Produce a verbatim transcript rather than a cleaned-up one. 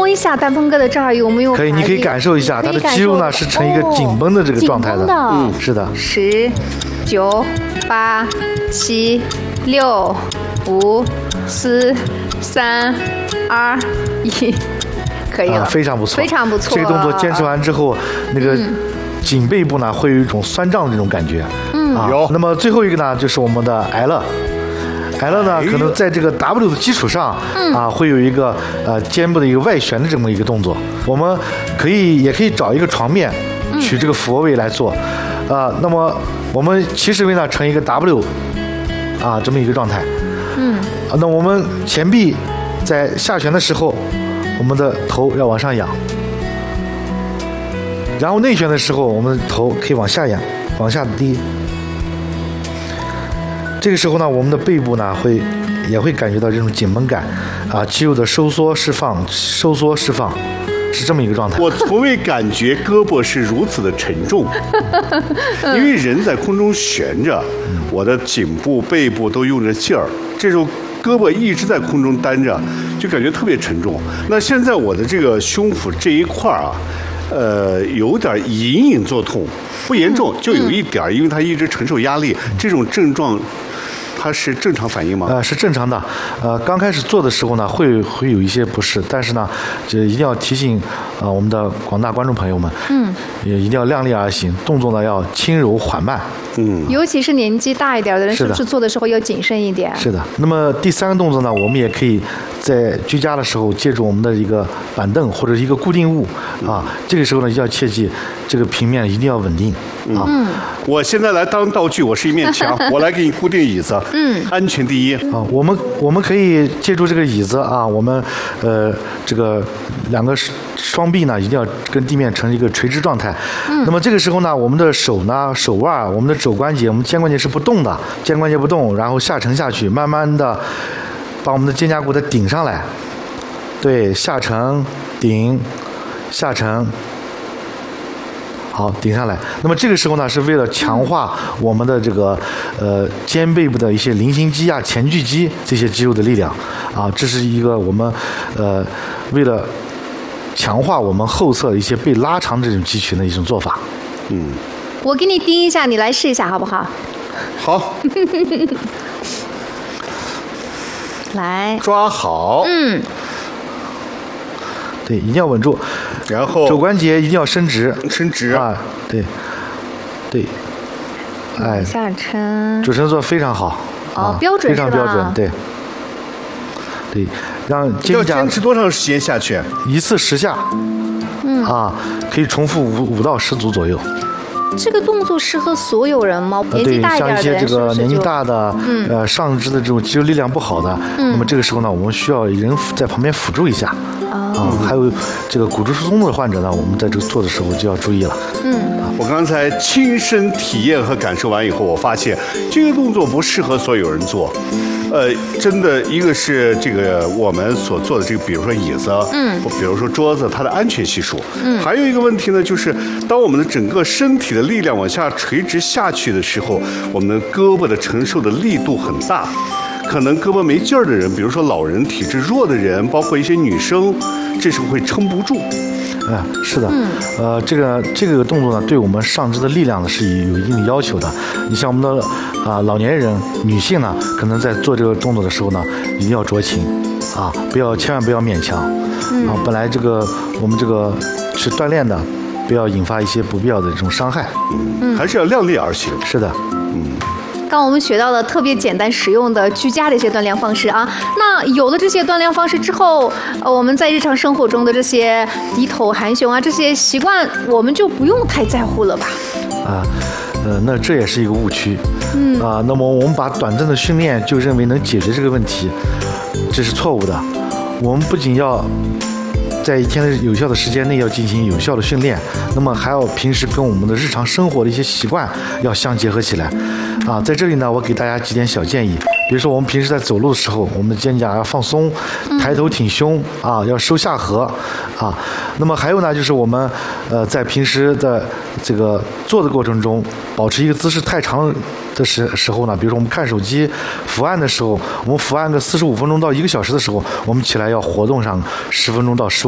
一下丹鹏哥的这儿有没有？ 可以，你可以感受一下，他的肌肉呢是呈一个紧绷的这个状态的。 嗯， 是的。 十、九、八、七、六、五、四、三、二、一，可以了， 啊，非常不错， 非常不错。 这个动作坚持完之后，那个颈背部呢会有一种酸胀的这种感觉。嗯，啊，那么最后一个呢就是我们的 L。L 呢，可能在这个 W 的基础上，嗯、啊，会有一个呃肩部的一个外旋的这么一个动作。我们可以也可以找一个床面，取这个俯卧位来做，啊、呃，那么我们起始位呢成一个 W， 啊，这么一个状态。嗯，啊，那我们前臂在下旋的时候，我们的头要往上仰，然后内旋的时候，我们的头可以往下仰，往下低。这个时候呢，我们的背部呢会也会感觉到这种紧绷感，啊，肌肉的收缩释放，收缩释放，是这么一个状态。 我从未感觉胳膊是如此的沉重，因为人在空中悬着，我的颈部、背部都用着劲儿，这时候胳膊一直在空中单着，就感觉特别沉重。那现在我的这个胸腹这一块啊。呃，有点隐隐作痛，不严重，就有一点，因为他一直承受压力，这种症状，它是正常反应吗？ 呃，是正常的。呃，刚开始做的时候呢，会会有一些不适，但是呢，这一定要提醒呃我们的广大观众朋友们，嗯，也一定要量力而行，动作呢要轻柔缓慢。 嗯，尤其是年纪大一点的人，是不是做的时候要谨慎一点？ 是的。那么第三个动作呢，我们也可以在居家的时候借助我们的一个板凳或者一个固定物啊，这个时候呢要切记，这个平面一定要稳定啊。 嗯，我现在来当道具，我是一面墙，我来给你固定椅子。嗯，安全第一啊。我们我们可以借助这个椅子啊，我们呃这个两个双臂呢一定要跟地面成一个垂直状态。嗯。那么这个时候呢，我们的手呢手腕、我们的肘关节、我们肩关节是不动的，肩关节不动，然后下沉下去，慢慢的把我们的肩胛骨再顶上来。对，下沉顶，下沉。好，顶上来。那么这个时候呢，是为了强化我们的这个呃肩背部的一些菱形肌啊、前锯肌这些肌肉的力量啊，这是一个我们呃为了强化我们后侧一些被拉长这种肌群的一种做法。 嗯， 我给你盯一下，你来试一下好不好？ 好。 来， 抓好。 嗯。 对，一定要稳住， 然后肘关节一定要伸直， 伸直啊，对，对，哎， 下沉， 主持人做得非常好， 哦， 啊、 标准非常标准，对，对，让肩胛要坚持多长时间下去？ 一次十下，嗯，啊，可以重复五五到十组左右。 这个动作适合所有人吗？年纪大一点的人是不是就？ 对，像一些这个年纪大的，嗯、呃，上肢的这种肌肉力量不好的，嗯、那么这个时候呢，我们需要人在旁边辅助一下。啊，还有这个骨质疏松的患者呢，我们在这个做的时候就要注意了。 嗯，我刚才亲身体验和感受完以后，我发现这个动作不适合所有人做。呃，真的，一个是这个我们所做的这个，比如说椅子，嗯，比如说桌子，它的安全系数，嗯，还有一个问题呢，就是当我们的整个身体的力量往下垂直下去的时候，我们的胳膊的承受的力度很大。可能胳膊没劲儿的人，比如说老人、体质弱的人，包括一些女生，这时候会撑不住。 啊，是的，嗯、呃，这个这个动作呢，对我们上肢的力量呢是有一定的要求的。你像我们的啊、呃、老年人、女性呢，可能在做这个动作的时候呢，一定要酌情，啊，不要千万不要勉强。嗯、啊，本来这个我们这个是锻炼的，不要引发一些不必要的这种伤害。 嗯，还是要量力而行。 是的， 嗯。 刚我们学到了特别简单实用的居家的一些锻炼方式啊，那有了这些锻炼方式之后，呃，我们在日常生活中的这些低头含胸啊这些习惯，我们就不用太在乎了吧？ 啊，呃，那这也是一个误区。嗯啊，那么我们把短暂的训练就认为能解决这个问题，这是错误的。我们不仅要在一天的有效的时间内要进行有效的训练，那么还要平时跟我们的日常生活的一些习惯要相结合起来。啊，在这里呢，我给大家几点小建议。比如说，我们平时在走路的时候，我们的肩胛要放松，抬头挺胸啊，要收下颌啊。那么还有呢，就是我们呃在平时的这个做的过程中，保持一个姿势太长的时时候呢，比如说我们看手机、伏案的时候，我们伏案个四十五分钟到一个小时的时候，我们起来要活动上十分钟到十五。